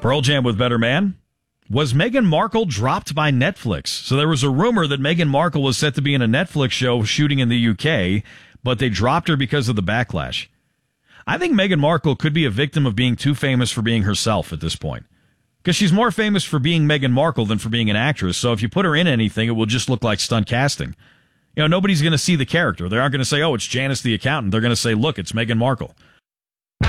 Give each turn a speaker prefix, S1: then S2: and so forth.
S1: Pearl Jam with Better Man. Was Meghan Markle dropped by Netflix? So there was a rumor that Meghan Markle was set to be in a Netflix show shooting in the UK, but they dropped her because of the backlash. I think Meghan Markle could be a victim of being too famous for being herself at this point. Because she's more famous for being Meghan Markle than for being an actress, so if you put her in anything, it will just look like stunt casting. You know, nobody's going to see the character. They aren't going to say, oh, it's Janice the accountant. They're going to say, look, it's Meghan Markle.